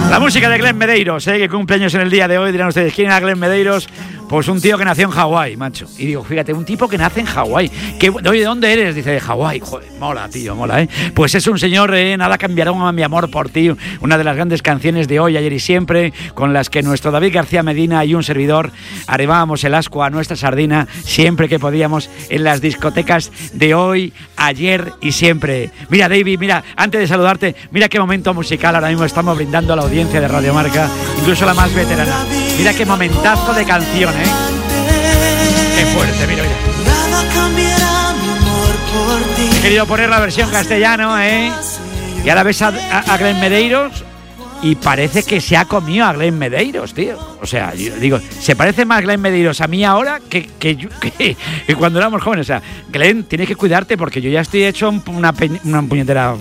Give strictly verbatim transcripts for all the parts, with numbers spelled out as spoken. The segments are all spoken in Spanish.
La música de Glenn Medeiros, ¿eh? Que cumple años en el día de hoy. Dirán ustedes, ¿quién era Glenn Medeiros? Pues un tío que nació en Hawái, macho. Y digo, fíjate, un tipo que nace en Hawái. Que, oye, ¿de dónde eres? Dice, de Hawái. Joder, mola, tío, mola, ¿eh? Pues es un señor, eh, nada cambiará a mi amor por ti. Una de las grandes canciones de hoy, ayer y siempre, con las que nuestro David García Medina y un servidor arribábamos el ascua a nuestra sardina siempre que podíamos en las discotecas de hoy, ayer y siempre. Mira, David, mira, antes de saludarte, mira qué momento musical ahora mismo estamos brindando a la audiencia de Radio Marca, incluso la más veterana. Mira qué momentazo de canción, ¿eh? Qué fuerte, mira, mira. He querido poner la versión castellano, ¿eh? Y ahora ves a, a, a Glenn Medeiros y parece que se ha comido a Glenn Medeiros, tío. O sea, yo digo, se parece más Glenn Medeiros a mí ahora que, que, que, que cuando éramos jóvenes. O sea, Glenn, tienes que cuidarte porque yo ya estoy hecho una, pe- una puñetera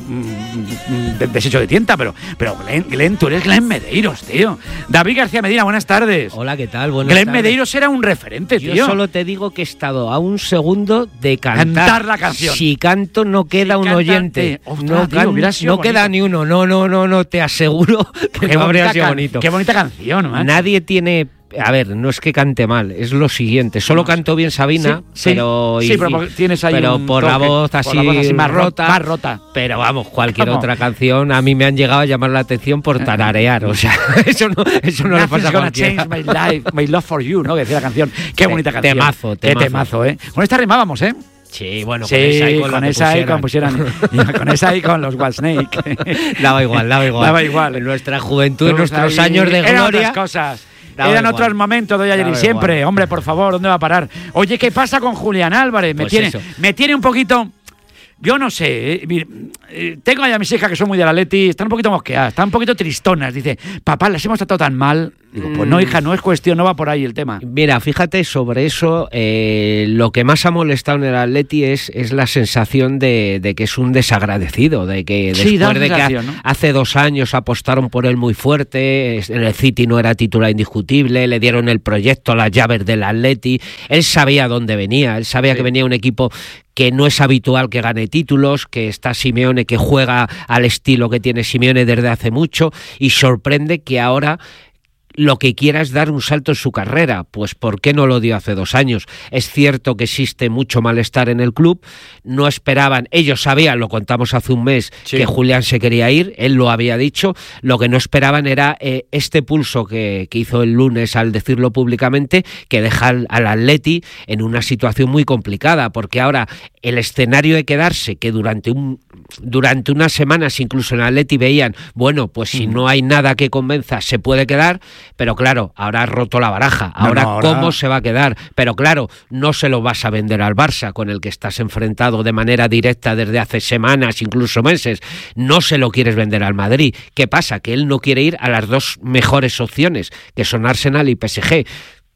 un desecho de tienta, pero, pero Glenn, Glenn, tú eres Glenn Medeiros, tío. David García Medina, buenas tardes. Hola, ¿qué tal? Buenas Glenn tardes. Medeiros era un referente, tío. Yo solo te digo que he estado a un segundo de cantar, cantar la canción. Si canto no queda si un canta, oyente. Ostras, no tío, can- hubiera sido no queda ni uno. No, no, no, no. Te aseguro que qué no habría bonita sido can- bonito. Qué bonita canción, man. Nadie tiene... A ver, no es que cante mal, es lo siguiente. Solo No, canto bien Sabina, sí, pero... sí, y- pero porque tienes ahí pero un por la toque, voz por así, la voz así más ro- rota. más rota. Pero vamos, cualquier ¿Cómo? otra canción a mí me han llegado a llamar la atención por tararear. O sea, eso no, eso no le Nothing's pasa a gonna cualquiera. change my life, my love for you, ¿no? Que decía la canción. Qué bonita canción. Temazo, Qué temazo. temazo, ¿eh? Con esta rimábamos, ¿eh? Sí, bueno, Sí, con esa y con, con la que esa y con pusieran. pusieran. Con esa y con los Whitesnake. Daba igual, daba igual. Daba igual. En nuestra juventud, en Todos nuestros ahí, años de eran gloria. otras cosas. Daba Eran igual. otros momentos de hoy, ayer y Daba siempre. igual. Hombre, por favor, ¿dónde va a parar? Oye, ¿qué pasa con Julián Álvarez? Me, Pues tiene, eso. me tiene un poquito... Yo no sé, eh, mire, eh, tengo allá a mis hijas que son muy del Atleti, están un poquito mosqueadas, están un poquito tristonas. Dice, papá, las hemos tratado tan mal. Digo, pues no, hija, no es cuestión, no va por ahí el tema. Mira, fíjate, sobre eso, eh, lo que más ha molestado en el Atleti es, es la sensación de, de que es un desagradecido, de que Sí, da después de que sensación, ha- ¿no? hace dos años apostaron por él muy fuerte, es- en el City no era titular indiscutible, le dieron el proyecto, las llaves del Atleti, él sabía dónde venía, él sabía Sí. que venía un equipo que no es habitual que gane títulos, que está Simeone, que juega al estilo que tiene Simeone desde hace mucho, y sorprende que ahora lo que quiera es dar un salto en su carrera. Pues ¿por qué no lo dio hace dos años? Es cierto que existe mucho malestar en el club, no esperaban, ellos sabían, lo contamos hace un mes, Sí. que Julián se quería ir, él lo había dicho, lo que no esperaban era eh, este pulso que, que hizo el lunes al decirlo públicamente, que deja al, al Atleti en una situación muy complicada, porque ahora el escenario de quedarse, que durante un durante unas semanas incluso en el Atleti veían, bueno, pues si no hay nada que convenza, se puede quedar, pero claro, ahora ha roto la baraja, ahora, no, ahora- ¿cómo se va a quedar? Pero claro, no se lo vas a vender al Barça, con el que estás enfrentado de manera directa desde hace semanas, incluso meses, no se lo quieres vender al Madrid. ¿Qué pasa? Que él no quiere ir a las dos mejores opciones, que son Arsenal y P S G.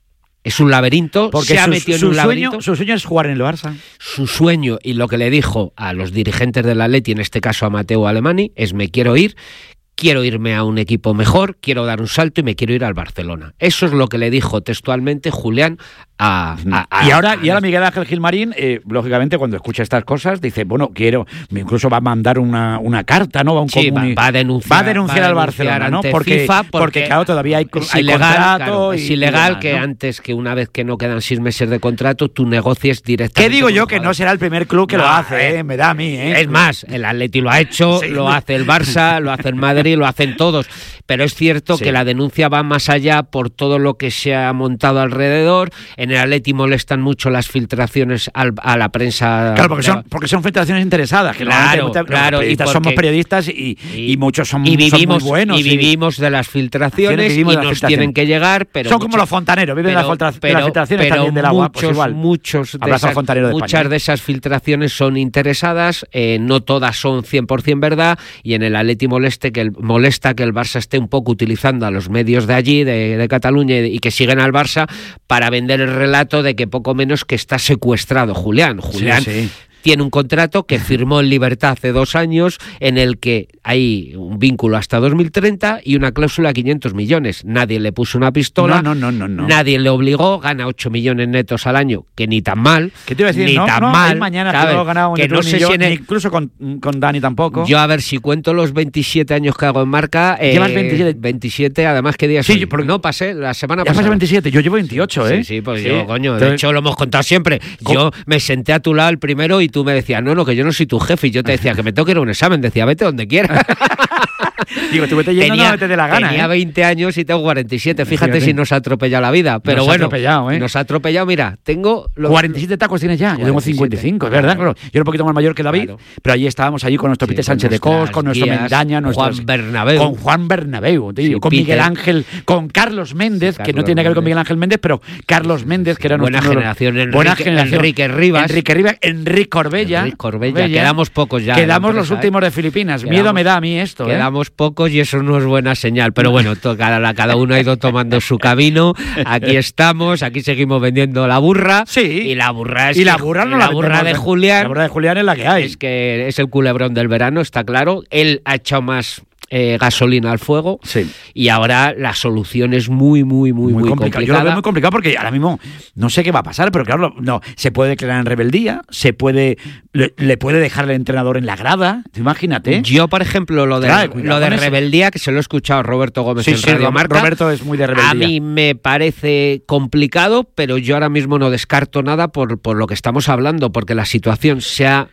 Es un laberinto, Porque se ha su, metido su en un sueño, laberinto. su sueño es jugar en el Barça. Su sueño y lo que le dijo a los dirigentes del Atleti, en este caso a Mateo Alemany, es me quiero ir, quiero irme a un equipo mejor, quiero dar un salto y me quiero ir al Barcelona. Eso es lo que le dijo textualmente Julián a... a- a- y ahora, y a- ahora Miguel Ángel Gilmarín, eh, lógicamente, cuando escucha estas cosas, dice, bueno, quiero, incluso va a mandar una, una carta, ¿no? Va a, un Sí, va, comuni- va a denunciar, va a denunciar va a al denunciar Barcelona, ¿no? ante Porque, FIFA, porque, porque claro, todavía hay, es hay ilegal, contrato. claro, y- es y ilegal demás, que ¿no? antes que una vez que no quedan seis meses de contrato, tú negocies directamente. ¿Qué digo con yo? un Que no jugador. será el primer club que No, lo hace, eh. ¿eh? Me da a mí, ¿eh? Es más, el Atleti lo ha hecho, Sí. lo hace el Barça, lo hace el Madrid, lo hacen todos. Pero es cierto Sí. que la denuncia va más allá por todo lo que se ha montado alrededor. En el Atleti molestan mucho las filtraciones al- a la prensa. Claro, porque son, porque son filtraciones interesadas. Que Claro, normalmente muchas- claro, los periodistas y porque- somos periodistas y, y, muchos son, y son vivimos, muy buenos. y vivimos de las filtraciones Vivimos y de las nos filtraciones. tienen que llegar, pero son como muchas- los fontaneros, viven de las filtra- de pero- las filtraciones pero también del agua, pues muchos, igual. muchos de Abrazo al esas, fontanero de muchas España. de esas filtraciones son interesadas, eh, no todas son cien por ciento verdad, y en el Atleti moleste que el, molesta que el Barça esté un poco utilizando a los medios de allí, de, de Cataluña, y, y que siguen al Barça para vender el relato de que poco menos que está secuestrado Julián. Julián Sí, sí. tiene un contrato que firmó en libertad hace dos años en el que hay un vínculo hasta dos mil treinta y una cláusula de quinientos millones. Nadie le puso una pistola, no, no, no, no, no. nadie le obligó, gana ocho millones netos al año, que ni tan mal. ¿Qué te iba a decir? Ni no, tan no, mal. Mañana ¿sabes? no ganado que ni no tú, sé ni yo, si en el... ni incluso con, con Dani tampoco. Yo, a ver, si cuento los veintisiete años que hago en marca. Eh, ¿Llevas veintisiete? veintisiete, además, ¿qué día Sí, soy? yo, porque... No, pasé la semana ya pasada. pasé veintisiete, yo llevo veintiocho, ¿eh? Sí, sí, pues sí. yo, coño, Entonces... de hecho lo hemos contado siempre. Yo me senté a tu lado el primero y tú me decías, no, no, que yo no soy tu jefe. Y yo te decía que me tengo que ir a un examen. Decía, vete donde quieras. Digo, tú vete yendo, tenía, no te dé la gana. Tenía ¿eh? veinte años y tengo cuarenta y siete. Fíjate, Fíjate. si nos ha atropellado la vida. Pero nos bueno, ha atropellado, ¿eh? nos ha atropellado. Mira, tengo... Los... cuarenta y siete tacos tienes ya. Yo tengo cincuenta y cinco, es verdad. Claro. Yo era un poquito más mayor que David, claro. Pero allí estábamos allí con nuestro sí, Peter Sánchez de Cos, con nuestro guías, Mendaña, nuestros, Juan Bernabéu. Con Juan Bernabéu, tío, sí, con Peter. Miguel Ángel, con Carlos Méndez, sí, Carlos que no tiene que ver con Miguel Ángel Méndez, pero Carlos Méndez, que era buena nuestro... Generación, Enrique, buena generación. Enrique Rivas. Enrique Rivas, Enrique Corbella. Enrique Corbella. Corbella. Quedamos pocos ya. Quedamos los últimos ¿eh? de Filipinas. Quedamos, miedo me da a mí esto. Quedamos ¿eh? pocos y eso no es buena señal. Pero bueno, cada, cada uno ha ido tomando su camino. Aquí estamos, aquí seguimos vendiendo la burra. Sí. Y la burra es y la burra no la, la burra de Julián. La burra de Julián es la que hay. Es que es el culebrón del verano, está claro. Él ha echado más eh, gasolina al fuego. Sí. Y ahora la solución es muy, muy, muy, muy, muy complicada. Yo lo veo muy complicado porque ahora mismo no sé qué va a pasar, pero claro, no, se puede declarar en rebeldía, se puede le, le puede dejar el entrenador en la grada, imagínate. Yo, por ejemplo, lo de, claro, lo de rebeldía, que se lo he escuchado a Roberto Gómez sí, en sí, Radio Marca. Roberto es muy de rebeldía. A mí me parece complicado, pero yo ahora mismo no descarto nada por, por lo que estamos hablando, porque la situación se ha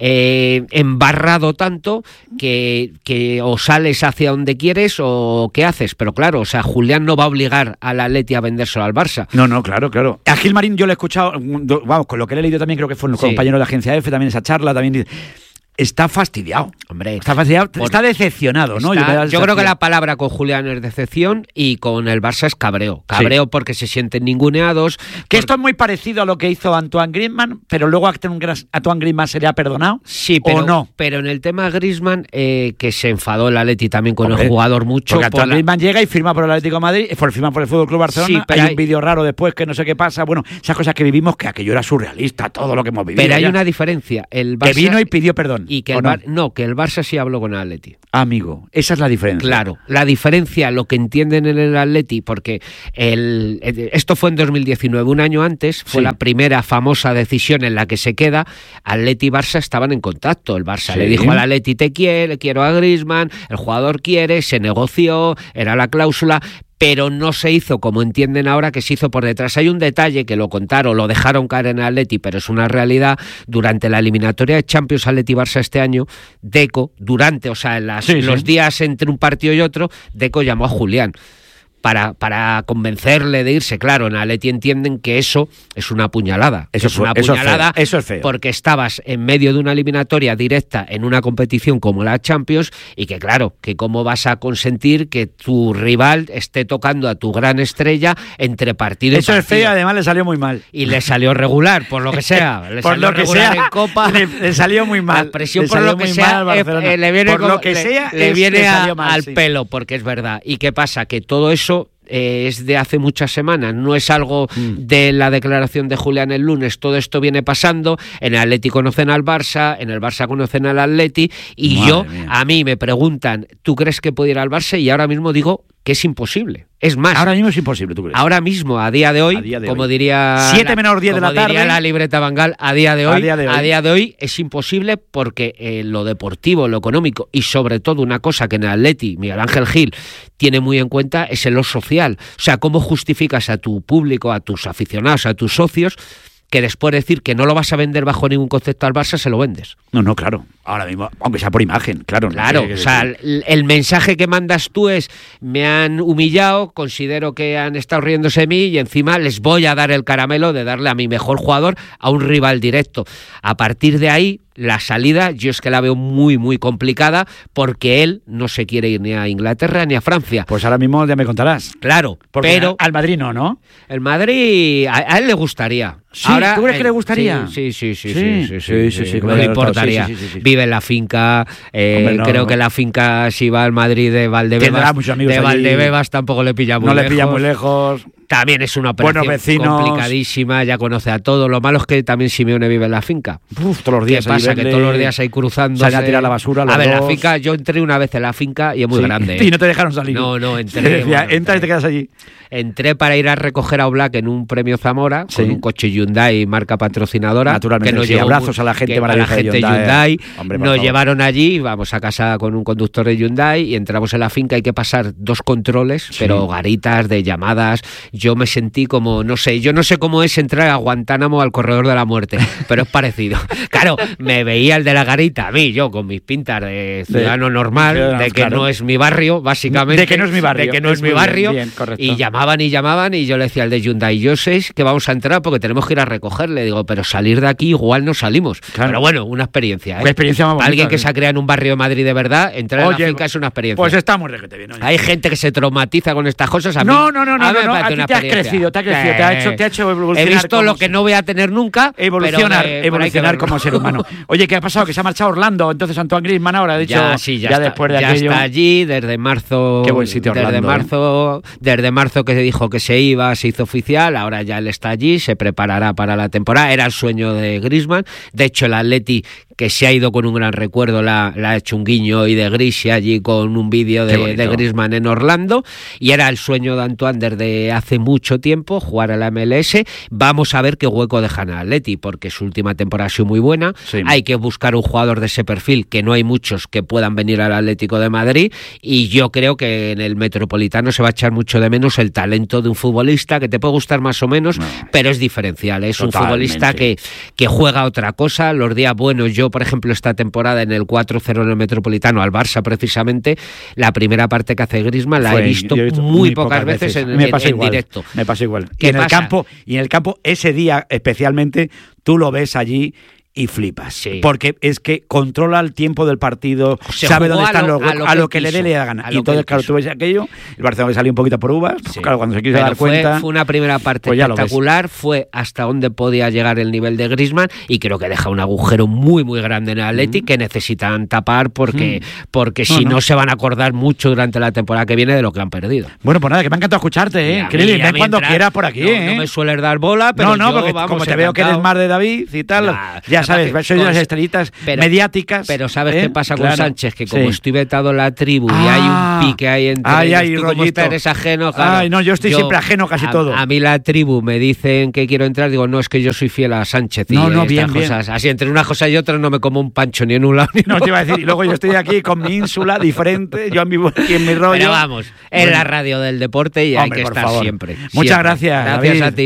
eh, embarrado tanto que, que o sales hacia donde quieres o qué haces, pero claro, o sea, Julián no va a obligar al Atleti a vendérselo al Barça. No, no, claro, claro. A Gilmarín yo le he escuchado, vamos, con lo que le he leído también, creo que fue un sí. compañero de la agencia F, también esa charla, también... Está fastidiado, hombre. Está fastidiado, por, está decepcionado, ¿no? Está, yo, yo creo que la palabra con Julián es decepción y con el Barça es cabreo. Cabreo sí. porque se sienten ninguneados. Que porque... esto es muy parecido a lo que hizo Antoine Griezmann, pero luego Antoine Griezmann se le ha perdonado. Sí, pero, ¿o no? Pero en el tema Griezmann, eh, que se enfadó el Atleti también con hombre, el jugador mucho. Porque Antoine la... Griezmann llega y firma por el Atlético de Madrid, firma por el Fútbol Club Barcelona. Sí, pero hay, hay un vídeo raro después que no sé qué pasa. Bueno, esas cosas que vivimos, que aquello era surrealista, todo lo que hemos vivido. Pero hay ya. una diferencia. El Barça... Que vino y pidió perdón. Y que el Bar... no? No, que el Barça sí habló con el Atleti. Amigo, esa es la diferencia. Claro, la diferencia, lo que entienden en el Atleti, porque el, esto fue en dos mil diecinueve, un año antes, fue sí. la primera famosa decisión en la que se queda, Atleti y Barça estaban en contacto. El Barça sí. le dijo al Atleti, te quiere, quiero a Griezmann, el jugador quiere, se negoció, era la cláusula... pero no se hizo como entienden ahora que se hizo por detrás. Hay un detalle que lo contaron, lo dejaron caer en el Atleti, pero es una realidad. Durante la eliminatoria de Champions Atleti-Barça este año, Deco, durante, o sea, en las, sí, los sí. días entre un partido y otro, Deco llamó a Julián. Para, para convencerle de irse. Claro, en Atleti entienden que eso es una puñalada. Eso es una eso puñalada es feo, eso es feo. Porque estabas en medio de una eliminatoria directa en una competición como la Champions y que claro, que cómo vas a consentir que tu rival esté tocando a tu gran estrella entre partido y eso partido. Es feo y además le salió muy mal. Y le salió regular, por lo que sea. Le por salió lo que regular sea, en Copa. Le, le salió muy mal. La presión le por lo que sea eh, le viene, por como, lo que le, sea, le es, viene le a, mal, al sí. pelo, porque es verdad. ¿Y qué pasa? Que todo eso Eh, es de hace muchas semanas, no es algo mm. de la declaración de Julián el lunes, todo esto viene pasando, en el Atleti conocen al Barça, en el Barça conocen al Atleti y Madre yo, mía. A mí me preguntan, ¿tú crees que puede ir al Barça? Y ahora mismo digo que es imposible. Es más, ahora mismo es imposible, ¿tú crees? Ahora mismo, a día de hoy, día de como hoy. diría siete menos diez de la tarde, diría la libreta Bangal, a día de hoy, a día de hoy, a día de hoy es imposible porque eh, lo deportivo, lo económico y sobre todo una cosa que en el Atleti Miguel Ángel Gil tiene muy en cuenta es el lo social. O sea, cómo justificas a tu público, a tus aficionados, a tus socios, que después de decir que no lo vas a vender bajo ningún concepto al Barça, se lo vendes. No, no, claro. Ahora mismo, aunque sea por imagen, claro. Claro, no o sea, el, el mensaje que mandas tú es, me han humillado, considero que han estado riéndose de mí y encima les voy a dar el caramelo de darle a mi mejor jugador a un rival directo. A partir de ahí, la salida yo es que la veo muy, muy complicada porque él no se quiere ir ni a Inglaterra ni a Francia. Pues ahora mismo ya me contarás. Claro, porque pero... al Madrid no, ¿no? El Madrid, a, a él le gustaría. Sí, Ahora, ¿tú crees que eh, le gustaría? Sí, sí, sí, sí, Sí, sí, sí, sí, sí, sí, sí, no claro, le claro, importaría. sí, sí, sí, sí. Vive en la finca, eh, Hombre, no, creo no. que la finca, si va al Madrid de Tendrá Valdebebas, muchos amigos de allí. Valdebebas tampoco le pilla muy No lejos. le pilla muy lejos. También es una Buenos operación vecinos. complicadísima, ya conoce a todos. Lo malo es que también Simeone vive en la finca. Uf, todos los días. ¿Qué allí pasa? Que verle, todos los días hay cruzando. salen a tirar la basura los A ver, la dos. finca, yo entré una vez en la finca y es muy Sí. grande. ¿eh? Y no te dejaron salir. No, no, entré. Te decía, bueno, entra y te entré. quedas allí. Entré para ir a recoger a Oblak en un premio Zamora Sí. con un coche Hyundai, marca patrocinadora. Naturalmente, que nos sí, llevó abrazos muy- a la gente que- a la maravillosa de gente Hyundai. Hyundai. Hombre, por Nos favor. llevaron allí, vamos a casa con un conductor de Hyundai y entramos en la finca. Hay que pasar dos controles, Sí. pero garitas de llamadas. Yo me sentí como, no sé, yo no sé cómo es entrar a Guantánamo al corredor de la muerte, pero es parecido. Claro, me veía el de la garita, a mí, yo con mis pintas de ciudadano normal, ciudadanos, de que claro. no es mi barrio, básicamente. De que no es mi barrio. De que no Es es mi muy bien, barrio. bien, correcto. Y llamaban y llamaban y yo le decía al de Hyundai, yo sé que vamos a entrar porque tenemos que ir a recogerle. Digo, pero salir de aquí igual no salimos. Claro. Pero bueno, una experiencia. ¿eh? Una experiencia más bonita, Alguien que sí. se ha creado en un barrio de Madrid de verdad, entrar Oye, en la finca es una experiencia. Pues estamos de que te viene. oye. Hay gente que se traumatiza con estas cosas. A mí, No, no, no, no, a mí me no, no, parece a ti una te has experiencia. crecido, te has crecido, te ha hecho- te ha hecho evolucionar He visto como lo que no voy a tener nunca. Evolucionar, pero, eh, pero hay que evolucionar verlo. como ser humano. Oye, ¿qué ha pasado? Que se ha marchado Orlando, entonces Antoine Griezmann ahora, ha dicho, Ya, sí, ya, está, después de ya aquello. está allí desde marzo. Qué buen sitio desde Orlando, marzo, desde marzo que se dijo que se iba, se hizo oficial. Ahora ya él está allí, se preparará para la temporada. Era el sueño de Griezmann. De hecho, el Atleti, que se ha ido con un gran recuerdo, la, la ha hecho un guiño y de Grisi allí con un vídeo Qué de, bonito. de Griezmann en Orlando. Y era el sueño de Antoine desde hace mucho tiempo, jugar a la M L S. Vamos a ver qué hueco dejan al Atleti, porque su última temporada ha sido muy buena. Sí. Hay que buscar un jugador de ese perfil, que no hay muchos que puedan venir al Atlético de Madrid. Y yo creo que en el Metropolitano se va a echar mucho de menos el talento de un futbolista que te puede gustar más o menos, No. pero es diferencial. Es Totalmente. un futbolista que, que juega otra cosa. Los días buenos, yo por ejemplo esta temporada en el cuatro cero en el Metropolitano al Barça precisamente, la primera parte que hace Griezmann la Fue- he visto, yo he visto muy, pocas veces, en, me en- pasa en igual, directo. Me pasa igual. Y ¿Qué en el pasa? campo, y en el campo ese día especialmente tú lo ves allí y flipas, Sí. porque es que controla el tiempo del partido, Se sabe jugó dónde a están lo- los a huecos, lo a que lo que le quiso, dé le da gana. a lo Y entonces, que claro, quiso. tú ves aquello, el Barcelona le salió un poquito por uvas, pues Sí. claro, cuando se quiso Pero dar fue, cuenta... fue una primera parte pues ya lo ves. espectacular, fue hasta donde podía llegar el nivel de Griezmann y creo que deja un agujero muy muy grande en el Atleti que necesitan tapar porque, porque No, si no. no. se van a acordar mucho durante la temporada que viene de lo que han perdido. Bueno, pues nada, que me ha encantado escucharte, Y ¿eh? a mí- Krillin, a ven mí cuando entrar- quieras por aquí, no, ¿eh? no me sueles dar bola, pero no, no, yo, porque vamos, como te veo que eres encantado. más de David y tal, Nah, ya capaz sabes, que soy de las con- estrellitas pero- mediáticas. Pero ¿sabes ¿eh? qué pasa con Claro. Sánchez? Que como Sí. estoy vetado en la tribu y Ah. hay un pique ahí entre Ay, ellos, ay, tú como rollito. eres ajeno, claro, Ay, no, yo estoy siempre ajeno a casi a- todo. A mí la tribu me dicen que quiero entrar, digo, no, es que yo soy fiel a Sánchez y No, no, estas bien, bien. cosas. Así, entre una cosa y otra no me como un pancho ni en un lado ni en No otro. te iba a decir, y luego yo estoy aquí con mi ínsula diferente, yo en mi, aquí en mi rollo. Pero vamos, es Bueno. la radio del deporte y hay Hombre, que por estar favor. siempre. Muchas siempre. gracias, Gracias David. a ti.